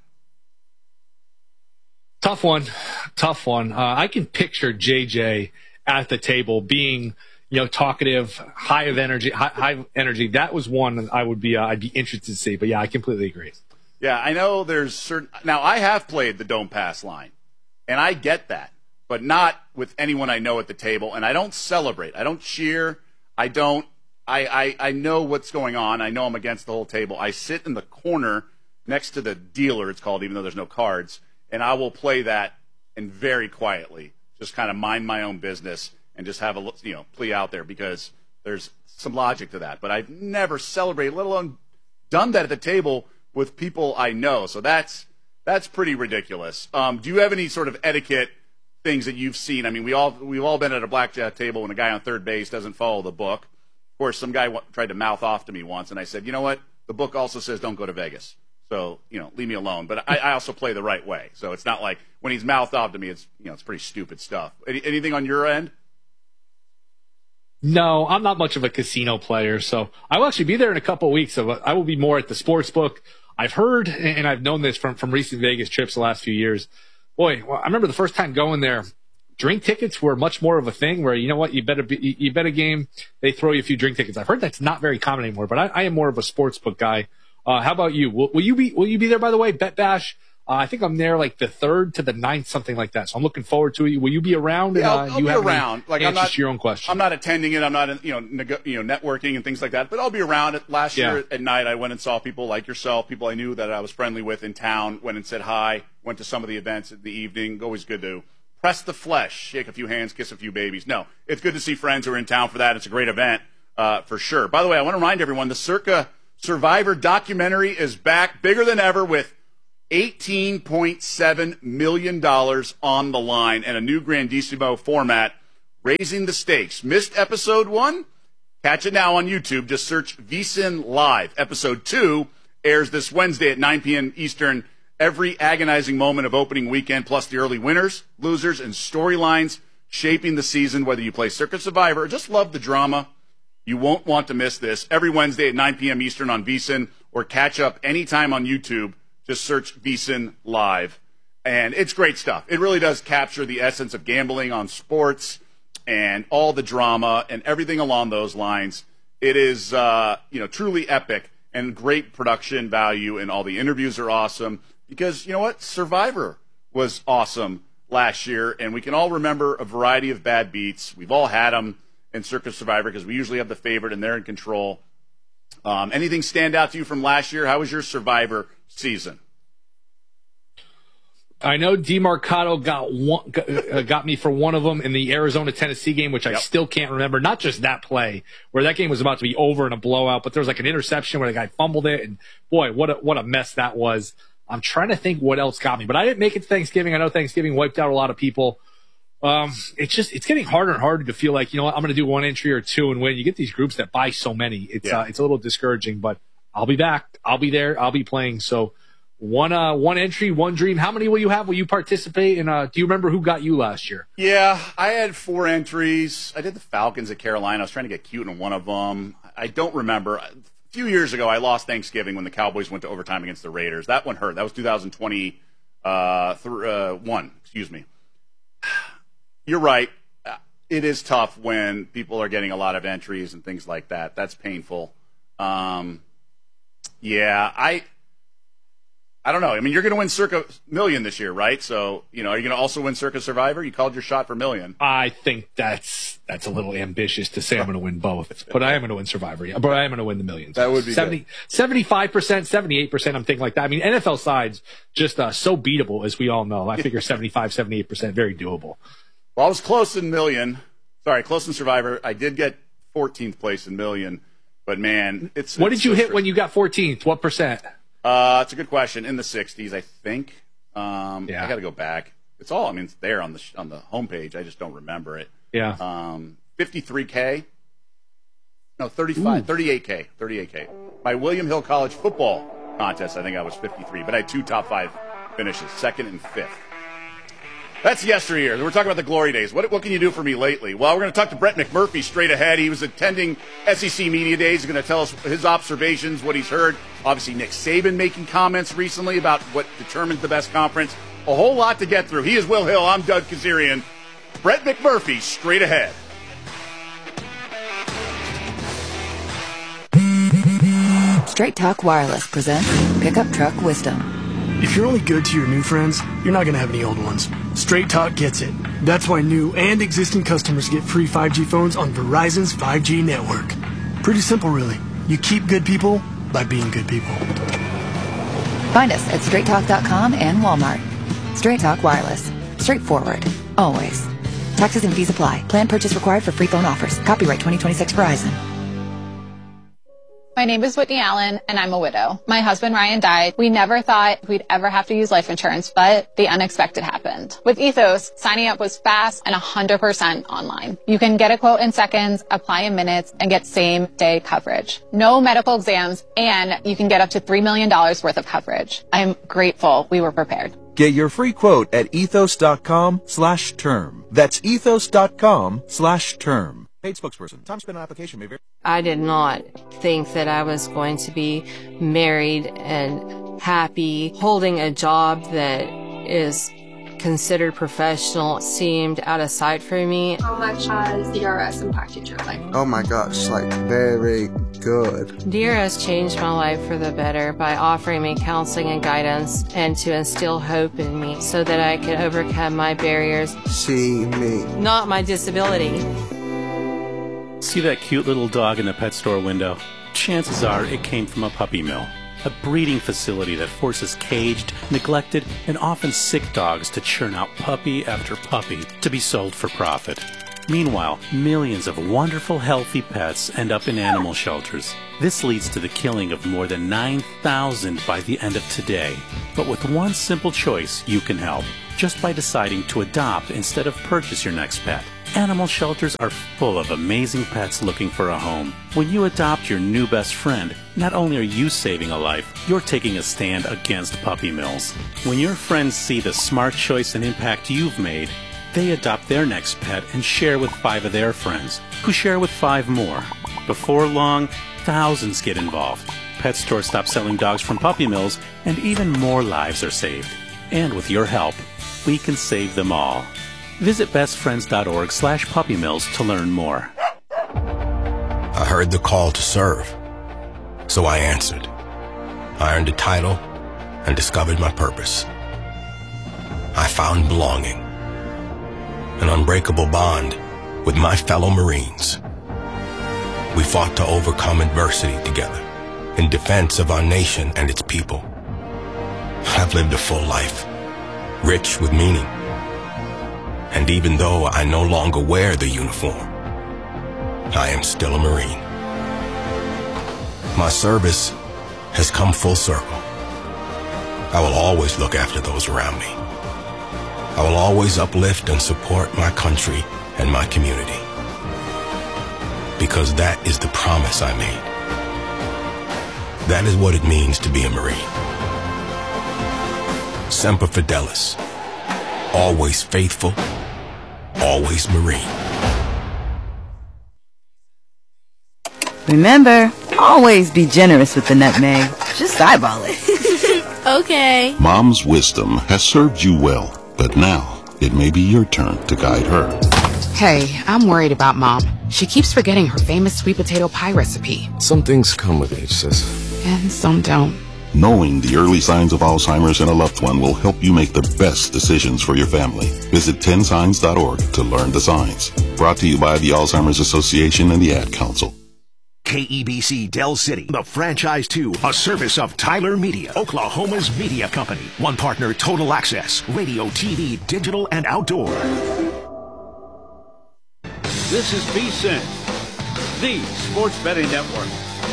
Tough one. I can picture JJ at the table being, talkative, high energy. That was one I'd be interested to see. But yeah, I completely agree. Yeah, I know there's certain. Now I have played the don't pass line, and I get that, but not with anyone I know at the table. And I don't celebrate. I don't cheer. I don't. I know what's going on. I know I'm against the whole table. I sit in the corner next to the dealer. It's called, even though there's no cards. And I will play that and very quietly just kind of mind my own business and just have a plea out there because there's some logic to that. But I've never celebrated, let alone done that at the table with people I know. So that's pretty ridiculous. Do you have any sort of etiquette things that you've seen? We've all been at a blackjack table when a guy on third base doesn't follow the book. Of course, some guy tried to mouth off to me once, and I said, you know what? The book also says don't go to Vegas. So, leave me alone. But I also play the right way. So it's not like when he's mouthed off to me, it's pretty stupid stuff. Anything on your end? No, I'm not much of a casino player. So I will actually be there in a couple of weeks. So I will be more at the sports book. I've heard, and I've known this from recent Vegas trips the last few years. Boy, I remember the first time going there, drink tickets were much more of a thing where, you know what, you bet a game, they throw you a few drink tickets. I've heard that's not very common anymore, but I am more of a sports book guy. How about you? Will you be there, by the way? Bet Bash. I think I'm there like the 3rd to the 9th, something like that. So I'm looking forward to it. Will you be around? Yeah, I'll be around. I'm not to your own question. I'm not attending it. I'm not, networking and things like that. But I'll be around. Last year at night, I went and saw people like yourself, people I knew that I was friendly with in town. Went and said hi. Went to some of the events in the evening. Always good to press the flesh, shake a few hands, kiss a few babies. No, it's good to see friends who are in town for that. It's a great event for sure. By the way, I want to remind everyone the Circa Survivor documentary is back, bigger than ever, with $18.7 million on the line and a new Grandissimo format, raising the stakes. Missed episode 1? Catch it now on YouTube. Just search VSiN Live. Episode 2 airs this Wednesday at 9 p.m. Eastern. Every agonizing moment of opening weekend, plus the early winners, losers, and storylines shaping the season, whether you play Circus Survivor or just love the drama. You won't want to miss this. Every Wednesday at 9 p.m. Eastern on VSiN, or catch up anytime on YouTube. Just search VSiN Live. And it's great stuff. It really does capture the essence of gambling on sports and all the drama and everything along those lines. It is, truly epic and great production value, and all the interviews are awesome. Because, you know what? Survivor was awesome last year, and we can all remember a variety of bad beats. We've all had them in Circus Survivor because we usually have the favorite and they're in control. Anything stand out to you from last year? How was your Survivor season? I know DeMarcado got me for one of them in the Arizona-Tennessee game, which I still can't remember. Not just that play, where that game was about to be over in a blowout, but there was like an interception where the guy fumbled it, and boy, what a mess that was. I'm trying to think what else got me, but I didn't make it to Thanksgiving. I know Thanksgiving wiped out a lot of people. It's getting harder and harder to feel like, I'm going to do one entry or two and win. You get these groups that buy so many. It's a little discouraging, but I'll be back. I'll be there. I'll be playing. So one entry, one dream. How many will you have? Will you participate? And do you remember who got you last year? Yeah, I had 4 entries. I did the Falcons at Carolina. I was trying to get cute in one of them. I don't remember. A few years ago, I lost Thanksgiving when the Cowboys went to overtime against the Raiders. That one hurt. That was 2021. Excuse me. You're right. It is tough when people are getting a lot of entries and things like that. That's painful. I don't know. I mean, you're going to win Circa Million this year, right? So, are you going to also win Circa Survivor? You called your shot for Million. I think that's a little ambitious to say I'm going to win both, but I am going to win Survivor. Yeah, but I am going to win the Millions. That would be 75%, 78%. I'm thinking like that. I mean, NFL side's just so beatable, as we all know. I figure 75, 78%, very doable. Well, I was close in Million. Sorry, close in Survivor. I did get 14th place in Million, but man, What did you hit when you got 14th? What percent? It's a good question. In the 60s, I think. I got to go back. It's there on the homepage. I just don't remember it. Yeah. 53K. No, 38K. My William Hill College football contest, I think I was 53, but I had 2 top 5 finishes, 2nd and 5th. That's yesteryear. We're talking about the glory days. What can you do for me lately? Well, we're going to talk to Brett McMurphy straight ahead. He was attending SEC Media Days. He's going to tell us his observations, what he's heard. Obviously, Nick Saban making comments recently about what determines the best conference. A whole lot to get through. He is Will Hill. I'm Doug Kazarian. Brett McMurphy straight ahead. Straight Talk Wireless presents Pickup Truck Wisdom. If you're only good to your new friends, you're not going to have any old ones. Straight Talk gets it. That's why new and existing customers get free 5G phones on Verizon's 5G network. Pretty simple, really. You keep good people by being good people. Find us at straighttalk.com and Walmart. Straight Talk Wireless. Straightforward. Always. Taxes and fees apply. Plan purchase required for free phone offers. Copyright 2026 Verizon. My name is Whitney Allen, and I'm a widow. My husband, Ryan, died. We never thought we'd ever have to use life insurance, but the unexpected happened. With Ethos, signing up was fast and 100% online. You can get a quote in seconds, apply in minutes, and get same-day coverage. No medical exams, and you can get up to $3 million worth of coverage. I'm grateful we were prepared. Get your free quote at ethos.com/term. That's ethos.com/term. Paid spokesperson. Time spent on application may vary. I did not think that I was going to be married and happy. Holding a job that is considered professional seemed out of sight for me. How much has DRS impacted your life? Oh my gosh, very good. DRS changed my life for the better by offering me counseling and guidance and to instill hope in me so that I could overcome my barriers. See me. Not my disability. See that cute little dog in the pet store window? Chances are it came from a puppy mill, a breeding facility that forces caged, neglected, and often sick dogs to churn out puppy after puppy to be sold for profit. Meanwhile, millions of wonderful, healthy pets end up in animal shelters. This leads to the killing of more than 9,000 by the end of today. But with one simple choice, you can help, just by deciding to adopt instead of purchase your next pet. Animal shelters are full of amazing pets looking for a home. When you adopt your new best friend, not only are you saving a life, you're taking a stand against puppy mills. When your friends see the smart choice and impact you've made, they adopt their next pet and share with 5 of their friends, who share with 5 more. Before long, thousands get involved. Pet stores stop selling dogs from puppy mills, and even more lives are saved. And with your help, we can save them all. Visit bestfriends.org/puppymills to learn more. I heard the call to serve, so I answered. I earned a title and discovered my purpose. I found belonging, an unbreakable bond with my fellow Marines. We fought to overcome adversity together in defense of our nation and its people. I've lived a full life, rich with meaning. And even though I no longer wear the uniform, I am still a Marine. My service has come full circle. I will always look after those around me. I will always uplift and support my country and my community. Because that is the promise I made. That is what it means to be a Marine. Semper Fidelis. Always faithful, always Marine. Remember, always be generous with the nutmeg. Just eyeball it. Okay. Mom's wisdom has served you well, but now it may be your turn to guide her. Hey, I'm worried about Mom. She keeps forgetting her famous sweet potato pie recipe. Some things come with age, sis. And some don't. Knowing the early signs of Alzheimer's in a loved one will help you make the best decisions for your family. Visit 10signs.org to learn the signs. Brought to you by the Alzheimer's Association and the Ad Council. KEBC Del City, the Franchise 2, a service of Tyler Media, Oklahoma's media company. One partner, Total Access, radio, TV, digital, and outdoor. This is VSiN, the Sports Betting Network.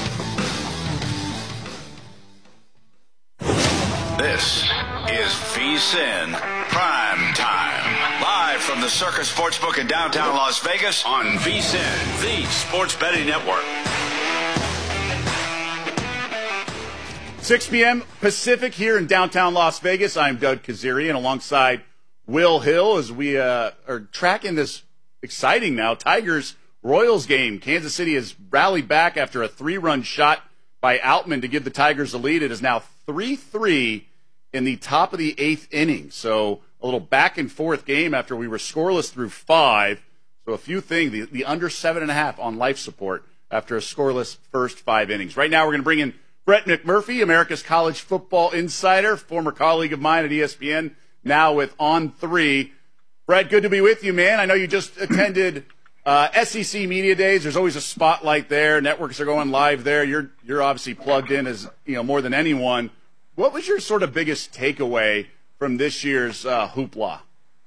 This is VSiN Prime Time. Live from the Circus Sportsbook in downtown Las Vegas on VSiN, the Sports Betting Network. 6 p.m. Pacific here in downtown Las Vegas. I'm Doug Kazarian alongside Will Hill as we are tracking this exciting now Tigers-Royals game. Kansas City has rallied back after a 3-run shot by Outman to give the Tigers a lead. It is now 3-3 in the top of the 8th inning. So a little back-and-forth game after we were scoreless through 5. So a few things, the under 7.5 on life support after a scoreless first 5 innings. Right now we're going to bring in Brett McMurphy, America's College Football Insider, former colleague of mine at ESPN, now with On3. Brett, good to be with you, man. I know you just attended SEC Media Days. There's always a spotlight there. Networks are going live there. You're obviously plugged in as more than anyone. What was your sort of biggest takeaway from this year's hoopla?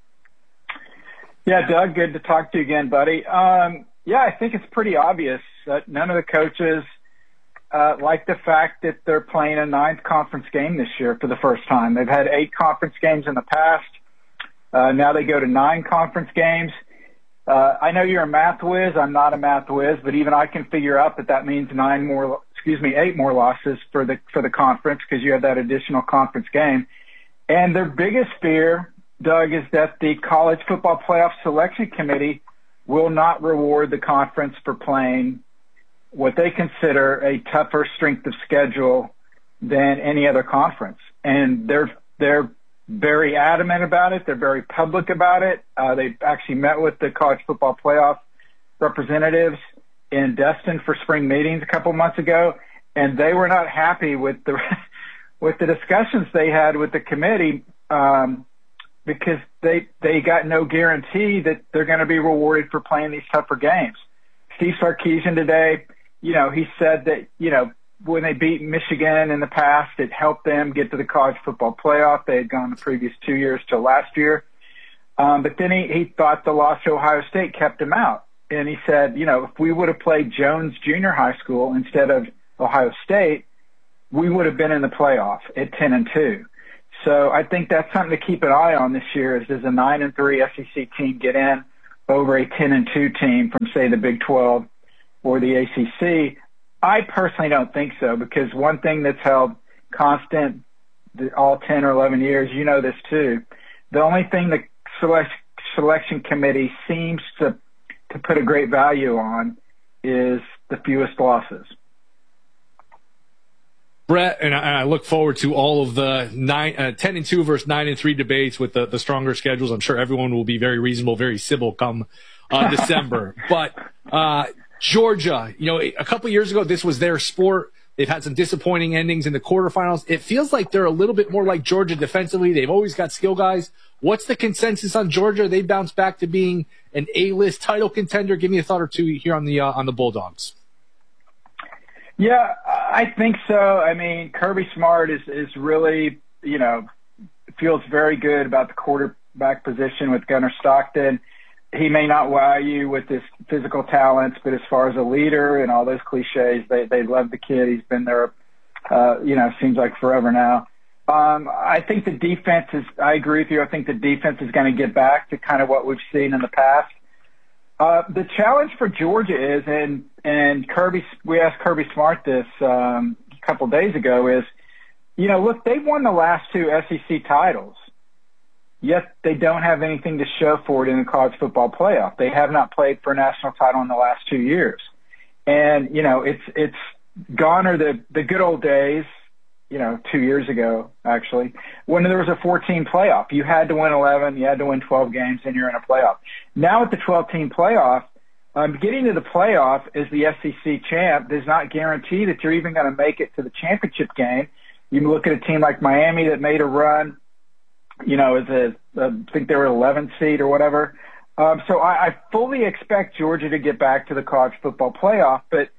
Yeah, Doug, good to talk to you again, buddy. I think it's pretty obvious that none of the coaches like the fact that they're playing a 9th conference game this year for the first time. They've had 8 conference games in the past. Now they go to 9 conference games. I know you're a math whiz. I'm not a math whiz, but even I can figure out that means 8 more losses for the conference because you have that additional conference game. And their biggest fear, Doug, is that the College Football Playoff Selection Committee will not reward the conference for playing what they consider a tougher strength of schedule than any other conference. And they're very adamant about it. They're very public about it. They actually met with the College Football Playoff representatives in Destin for spring meetings a couple months ago, and they were not happy with the discussions they had with the committee because they got no guarantee that they're going to be rewarded for playing these tougher games. Steve Sarkisian today, he said that, when they beat Michigan in the past, it helped them get to the college football playoff. They had gone the previous 2 years till last year. But then he thought the loss to Ohio State kept him out. And he said, if we would have played Jones Junior High School instead of Ohio State, we would have been in the playoff at 10-2. So I think that's something to keep an eye on this year is does a 9-3 SEC team get in over a 10-2 team from, say, the Big 12 or the ACC? I personally don't think so, because one thing that's held constant all 10 or 11 years, you know this too, the only thing the selection committee seems to put a great value on is the fewest losses. Brett, and I look forward to all of the 10-2 versus 9-3 debates with the stronger schedules. I'm sure everyone will be very reasonable, very civil come December. But Georgia, a couple of years ago, this was their sport. They've had some disappointing endings in the quarterfinals. It feels like they're a little bit more like Georgia defensively. They've always got skill guys. What's the consensus on Georgia? They bounced back to being an A-list title contender. Give me a thought or two here on the Bulldogs. Yeah, I think so. I mean, Kirby Smart is really, feels very good about the quarterback position with Gunnar Stockton. He may not wow you with his physical talents, but as far as a leader and all those cliches, they love the kid. He's been there, seems like forever now. I think the defense I agree with you. I think the defense is going to get back to kind of what we've seen in the past. The challenge for Georgia is, and we asked Kirby Smart this a couple of days ago, is, look, they've won the last two SEC titles, yet they don't have anything to show for it in the college football playoff. They have not played for a national title in the last 2 years. And, it's gone are the good old days, 2 years ago, actually, when there was a 14 playoff. You had to win 11, you had to win 12 games, and you're in a playoff. Now at the 12-team playoff, getting to the playoff as the SEC champ does not guarantee that you're even going to make it to the championship game. You look at a team like Miami that made a run, I think they were 11th seed or whatever. So I fully expect Georgia to get back to the college football playoff, but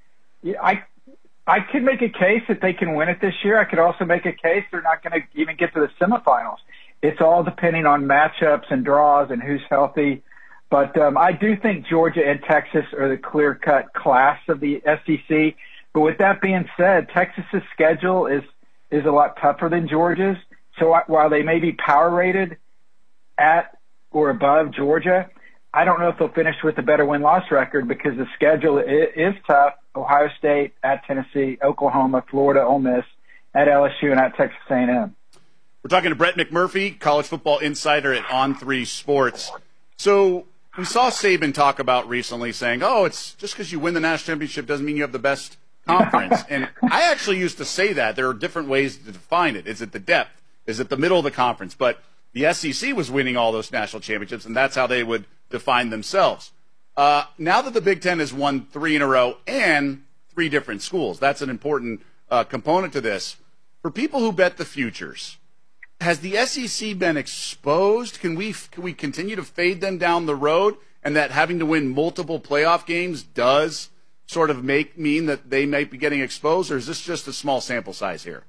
I could make a case that they can win it this year. I could also make a case they're not going to even get to the semifinals. It's all depending on matchups and draws and who's healthy. But I do think Georgia and Texas are the clear-cut class of the SEC. But with that being said, Texas's schedule is a lot tougher than Georgia's. So while they may be power rated at or above Georgia, I don't know if they'll finish with a better win-loss record because the schedule is tough. Ohio State, at Tennessee, Oklahoma, Florida, Ole Miss, at LSU, and at Texas A&M. We're talking to Brett McMurphy, college football insider at On3 Sports. So we saw Saban talk about recently saying, it's just because you win the national championship doesn't mean you have the best conference. And I actually used to say that. There are different ways to define it. Is it the depth? Is it the middle of the conference? But the SEC was winning all those national championships, and that's how they would define themselves. Now that the Big Ten has won 3 in a row and 3 different schools, that's an important component to this. For people who bet the futures, has the SEC been exposed? Can we continue to fade them down the road, and that having to win multiple playoff games does sort of mean that they might be getting exposed, or is this just a small sample size here?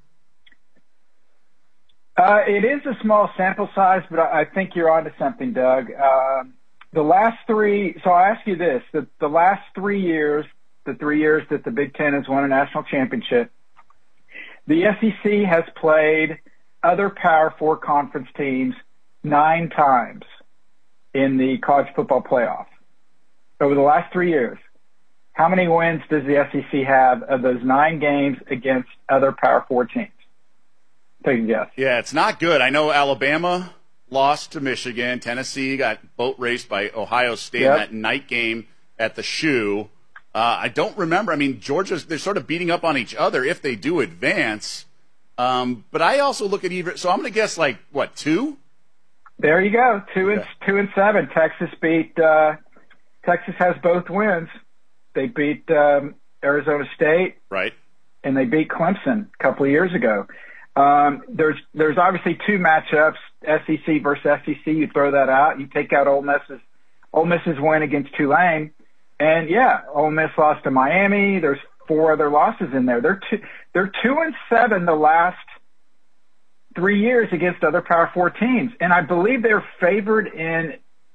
It is a small sample size, but I think you're onto something, Doug. The last 3, so I'll ask you this, the last 3 years, the 3 years that the Big Ten has won a national championship, the SEC has played other Power 4 conference teams 9 times in the college football playoff. Over the last 3 years, how many wins does the SEC have of those 9 games against other Power 4 teams? Take a guess. Yeah, it's not good. I know Alabama lost to Michigan. Tennessee got boat raced by Ohio State in that night game at the Shoe. I don't remember. I mean, Georgia, they're sort of beating up on each other if they do advance. But I also look at even – so I'm going to guess 2? There you go, 2 and 7. Texas Texas has both wins. They beat Arizona State. Right. And they beat Clemson a couple of years ago. There's obviously 2 matchups, SEC versus SEC. You throw that out. You take out Ole Miss's win against Tulane. And, Ole Miss lost to Miami. There's 4 other losses in there. They're 2 and 7 the last 3 years against other Power 4 teams. And I believe they're favored in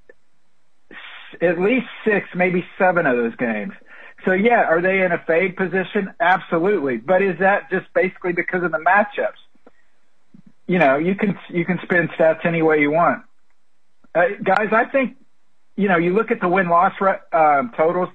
at least 6, maybe 7 of those games. So, yeah, are they in a fade position? Absolutely. But is that just basically because of the matchups? You know, you can spin stats any way you want. Guys, I think, you know, you look at the win-loss totals,